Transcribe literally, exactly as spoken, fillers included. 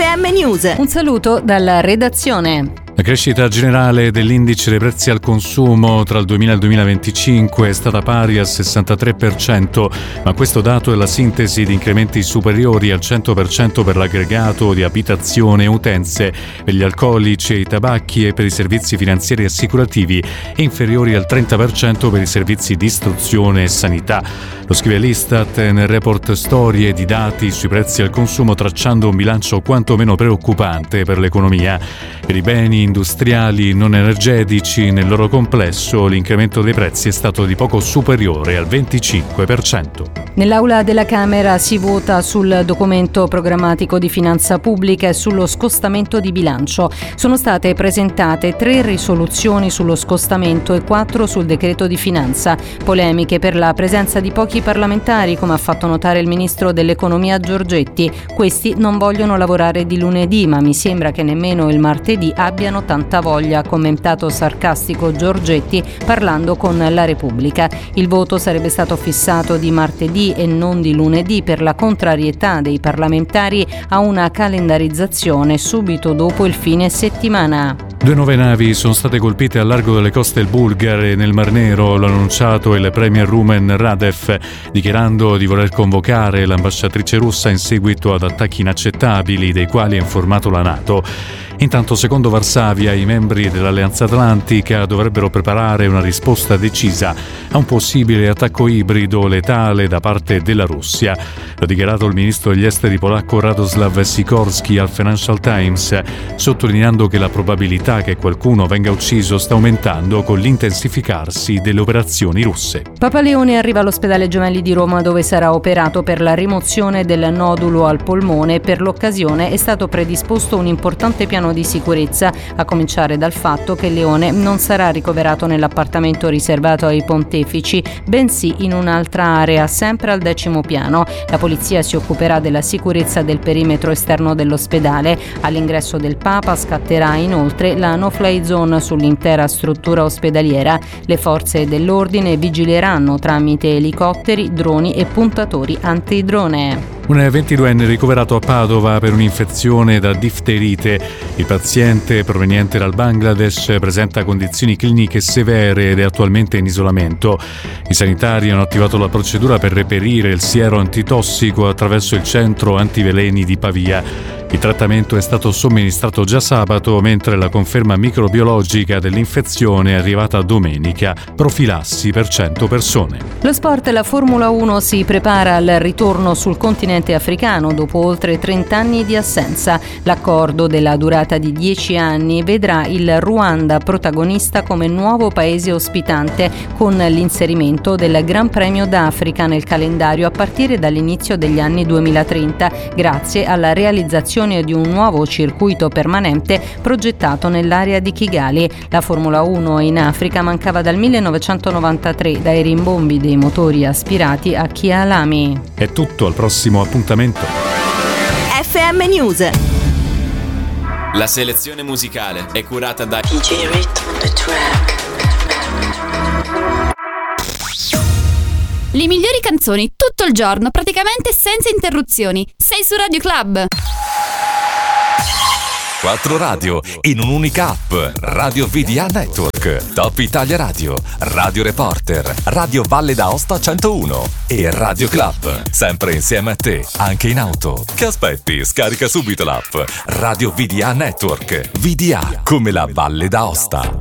M News. Un saluto dalla redazione. La crescita generale dell'indice dei prezzi al consumo tra il duemila e il duemilaventicinque è stata pari al sessantatré per cento, ma questo dato è la sintesi di incrementi superiori al cento per cento per l'aggregato di abitazione e utenze, per gli alcolici e i tabacchi e per i servizi finanziari e assicurativi e inferiori al trenta per cento per i servizi di istruzione e sanità. Lo scrive l'Istat nel report Storie di dati sui prezzi al consumo, tracciando un bilancio quantomeno preoccupante per l'economia. Per i beni industriali non energetici nel loro complesso l'incremento dei prezzi è stato di poco superiore al venticinque per cento. Nell'aula della Camera si vota sul documento programmatico di finanza pubblica e sullo scostamento di bilancio. Sono state presentate tre risoluzioni sullo scostamento e quattro sul decreto di finanza. Polemiche per la presenza di pochi parlamentari, come ha fatto notare il ministro dell'economia Giorgetti. Questi non vogliono lavorare di lunedì, ma mi sembra che nemmeno il martedì abbiano tanta voglia, ha commentato sarcastico Giorgetti parlando con la Repubblica. Il voto sarebbe stato fissato di martedì e non di lunedì per la contrarietà dei parlamentari a una calendarizzazione subito dopo il fine settimana. Due nuove navi sono state colpite al largo delle coste bulgare nel Mar Nero, l'ha annunciato il premier Rumen Radev, dichiarando di voler convocare l'ambasciatrice russa in seguito ad attacchi inaccettabili dei quali ha informato la NATO. Intanto, secondo Varsavia, i membri dell'Alleanza Atlantica dovrebbero preparare una risposta decisa a un possibile attacco ibrido letale da parte della Russia. L'ha dichiarato il ministro degli esteri polacco Radoslav Sikorski al Financial Times, sottolineando che la probabilità che qualcuno venga ucciso sta aumentando con l'intensificarsi delle operazioni russe. Papa Leone arriva all'ospedale Gemelli di Roma, dove sarà operato per la rimozione del nodulo al polmone. Per l'occasione è stato predisposto un importante piano di sicurezza, a cominciare dal fatto che Leone non sarà ricoverato nell'appartamento riservato ai pontefici, bensì in un'altra area, sempre al decimo piano. La polizia si occuperà della sicurezza del perimetro esterno dell'ospedale. All'ingresso del Papa scatterà inoltre la no-fly zone sull'intera struttura ospedaliera. Le forze dell'ordine vigileranno tramite elicotteri, droni e puntatori antidrone. Un ventiduenne ricoverato a Padova per un'infezione da difterite. Il paziente, proveniente dal Bangladesh, presenta condizioni cliniche severe ed è attualmente in isolamento. I sanitari hanno attivato la procedura per reperire il siero antitossico attraverso il centro antiveleni di Pavia. Il trattamento è stato somministrato già sabato, mentre la conferma microbiologica dell'infezione è arrivata domenica. Profilassi per cento persone. Lo sport. La Formula uno si prepara al ritorno sul continente africano dopo oltre trenta anni di assenza. L'accordo della durata di dieci anni vedrà il Ruanda protagonista come nuovo paese ospitante, con l'inserimento del Gran Premio d'Africa nel calendario a partire dall'inizio degli anni duemilatrenta, grazie alla realizzazione di un nuovo circuito permanente progettato nell'area di Kigali. La Formula uno in Africa mancava dal millenovecentonovantatré, dai rimbombi dei motori aspirati a Kyalami. È tutto, al prossimo appuntamento. F M News. La selezione musicale è curata da D J Rit on the track. Le migliori canzoni tutto il giorno, praticamente senza interruzioni. Sei su Radio Club. Quattro radio in un'unica app. Radio V D A Network, Top Italia Radio, Radio Reporter, Radio Valle d'Aosta centouno e Radio Club. Sempre insieme a te, anche in auto. Che aspetti? Scarica subito l'app. Radio V D A Network. V D A come la Valle d'Aosta.